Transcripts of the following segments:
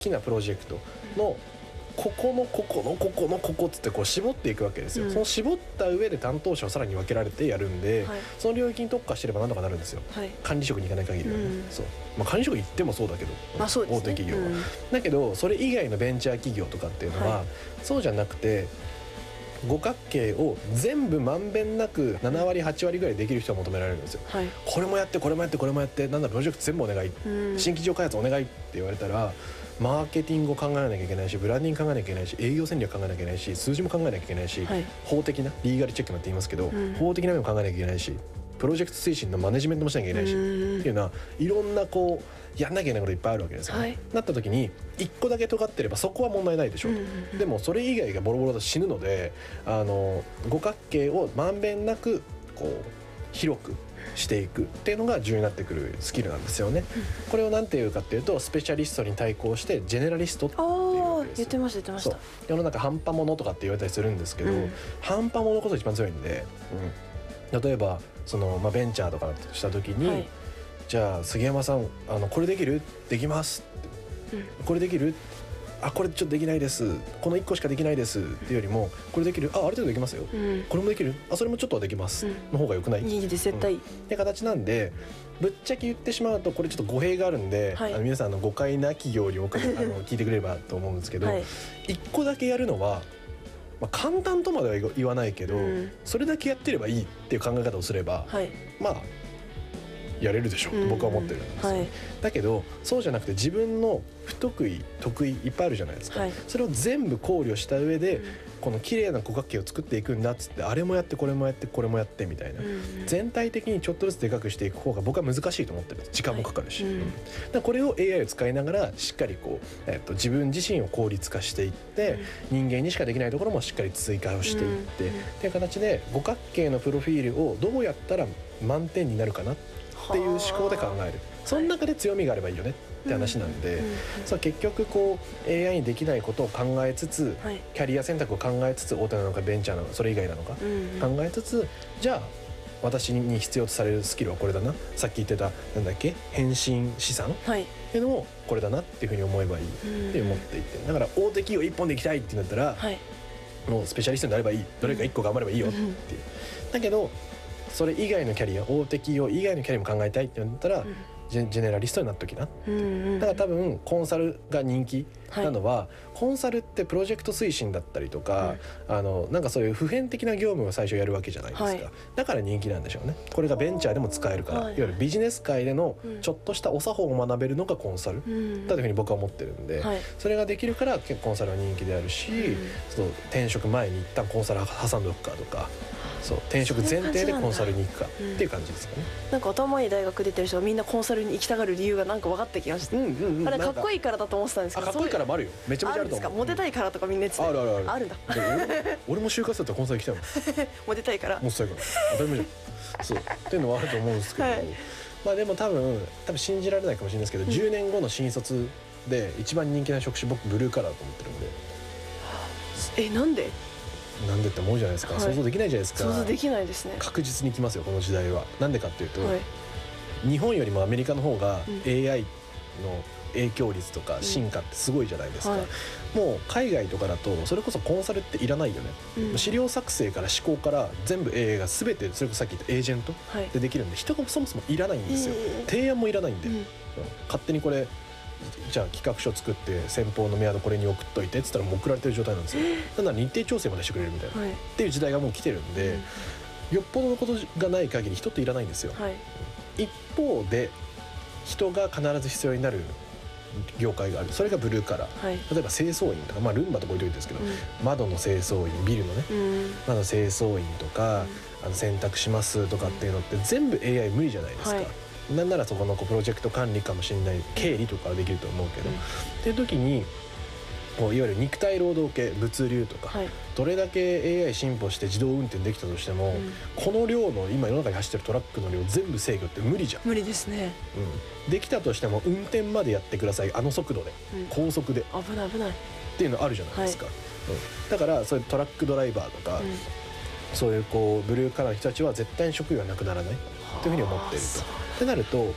きなプロジェクトのここのここのここのここっつってこう絞っていくわけですよ、その絞った上で担当者をさらに分けられてやるんで、その領域に特化してれば何とかなるんですよ、管理職に行かない限りはね、そう、管理職行ってもそうだけど、 そうですね、 大手企業は、だけどそれ以外のベンチャー企業とかっていうのは、そうじゃなくて五角形を全部まんべんなく7割8割ぐらいできる人が求められるんですよ、これもやってこれもやってこれもやって、なんだプロジェクト全部お願い、新規事業開発お願いって言われたら、マーケティングを考えなきゃいけないし、ブランディング考えなきゃいけないし、営業戦略考えなきゃいけないし、数字も考えなきゃいけないし、法的なリーガルチェックなんて言いますけど、法的な面も考えなきゃいけないし、プロジェクト推進のマネジメントもしなきゃいけないし、っていうのはいろんなこうやんなきゃいけないこといっぱいあるわけですよね、なった時に1個だけ尖ってればそこは問題ないでしょう、でもそれ以外がボロボロだと死ぬので、五角形をまんべんなくこう広くしていくっていうのが重要になってくるスキルなんですよね、これを何て言うかっていうと、スペシャリストに対抗してジェネラリストっていうわけですよ。 言ってました言ってました。 世の中半端者とかって言われたりするんですけど、半端者こそ一番強いんで、例えばその、ベンチャーとかした時に、じゃあ杉山さんこれできる？できますって、これできる？これちょっとできないです、この1個しかできないですっていうよりも、これできる？ある程度できますよ、これもできる？それもちょっとはできます、の方が良くない？ いいです絶対、 って形なんで、ぶっちゃけ言ってしまうとこれちょっと語弊があるんで、皆さん誤解なきように聞いてくれればと思うんですけど、1個だけやるのは、簡単とまでは言わないけど、それだけやってればいいっていう考え方をすれば、やれるでしょって僕は思ってるんですよ、だけどそうじゃなくて、自分の不得意得意いっぱいあるじゃないですか、それを全部考慮した上で、この綺麗な五角形を作っていくんだっつって、あれもやってこれもやってこれもやってみたいな、全体的にちょっとずつでかくしていく方が僕は難しいと思ってるんです。時間もかかるし、だからこれを AI を使いながらしっかりこう、自分自身を効率化していって、人間にしかできないところもしっかり追加をしていって、っていう形で五角形のプロフィールをどうやったら満点になるかなっていう思考で考える、その中で強みがあればいいよねって話なんで、結局こう AI にできないことを考えつつ、キャリア選択を考えつつ、大手なのかベンチャーなのかそれ以外なのか考えつつ、じゃあ私に必要とされるスキルはこれだな、さっき言ってたなんだっけ、変身資産っていうのもこれだなっていうふうに思えばいいって思っていて、だから大手企業一本で行きたいってなったら、もうスペシャリストになればいい、どれか一個頑張ればいいよっていう、だけどそれ以外のキャリア、大手企業以外のキャリアも考えたいってなったら、ジェネラリストになっときな、だから多分コンサルが人気なのは、コンサルってプロジェクト推進だったりとか、なんかそういう普遍的な業務を最初やるわけじゃないですか、だから人気なんでしょうね。これがベンチャーでも使えるから、いわゆるビジネス界でのちょっとしたお作法を学べるのがコンサルだというふうに僕は思ってるんで、それができるからコンサルは人気であるし、そう転職前に一旦コンサル挟んでおくかとか、そう転職前提でコンサルに行くかっていう感じですかね。 なんか頭いい大学出てる人がみんなコンサルに行きたがる理由がなんか分かってきました。あれかっこいいからだと思ってたんですけど、 かっこいいからもあるよ、めちゃめちゃあると思う。 モテたいからとかみんな言ってた。あるんだ。 俺も就活だったらコンサル行きたいもん。 モテたいからモテたいから当たり前じゃん。そうっていうのはあると思うんですけど、でも多分信じられないかもしれないですけど、10年後の新卒で一番人気な職種、僕ブルーカラーだと思ってるんで。 なんでって思うじゃないですか、想像できないじゃないですか。 想像できないですね。 確実に来ますよこの時代は。なんでかっていうと、日本よりもアメリカの方が AI の影響率とか進化ってすごいじゃないですか、もう海外とかだとそれこそコンサルっていらないよね、資料作成から思考から全部 AI が全て、それこそさっき言ったエージェントでできるんで、人がそもそもいらないんですよ、提案もいらないんで、勝手にこれじゃあ企画書作って先方のメアドこれに送っといてっつったらもう送られてる状態なんですよ。なんなら日程調整までしてくれるみたいな、っていう時代がもう来てるんで、よっぽどのことがない限り人っていらないんですよ、一方で人が必ず必要になる業界がある。それがブルーカラー、例えば清掃員とか、ルンバとか置いといてですけど、窓の清掃員、ビルのね、窓清掃員とか、洗濯しますとかっていうのって全部 AI 無理じゃないですか、なんならそこのプロジェクト管理かもしれない、経理とかはできると思うけど、っていう時にいわゆる肉体労働系、物流とか、どれだけ AI 進歩して自動運転できたとしても、この量の今世の中に走ってるトラックの量全部制御って無理じゃん。 無理ですね、 できたとしても運転までやってください、速度で、高速で危ない危ないっていうのあるじゃないですか、だからそういうトラックドライバーとか、そういうブルーカラーの人たちは絶対に職業がなくならないというふうに思っていると。ってなると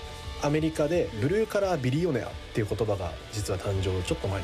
アメリカでブルーカラービリオネアっていう言葉が実は誕生ちょっと前